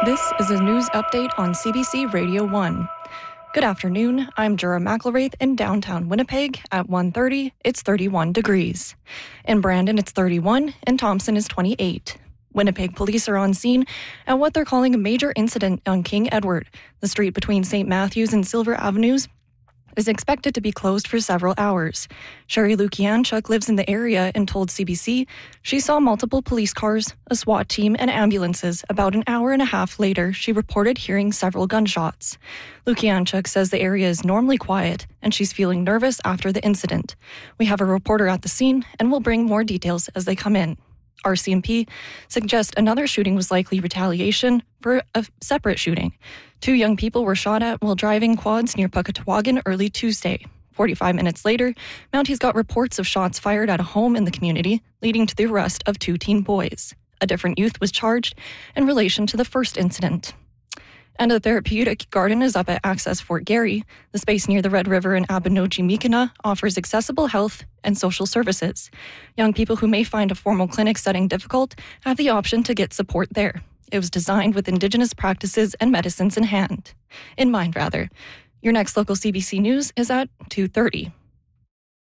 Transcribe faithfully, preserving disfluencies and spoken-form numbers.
This is a news update on C B C Radio one. Good afternoon, I'm Jura McElwraith in downtown Winnipeg. At one thirty, it's thirty-one degrees. In Brandon, it's thirty-one, and Thompson is twenty-eight. Winnipeg police are on scene at what they're calling a major incident on King Edward. The street between Saint Matthews and Silver Avenues is expected to be closed for several hours. Sherry Lukianchuk lives in the area and told C B C she saw multiple police cars, a SWAT team, and ambulances. About an hour and a half later, she reported hearing several gunshots. Lukianchuk says the area is normally quiet, and she's feeling nervous after the incident. We have a reporter at the scene, and we'll bring more details as they come in. R C M P suggests another shooting was likely retaliation for a separate shooting. Two young people were shot at while driving quads near Puckatawagan early Tuesday. forty-five minutes later, Mounties got reports of shots fired at a home in the community, leading to the arrest of two teen boys. A different youth was charged in relation to the first incident. And a therapeutic garden is up at Access Fort Garry. The space near the Red River in Abenogi-Miikina offers accessible health and social services. Young people who may find a formal clinic setting difficult have the option to get support there. It was designed with Indigenous practices and medicines in hand. In mind, rather. Your next local C B C News is at two thirty.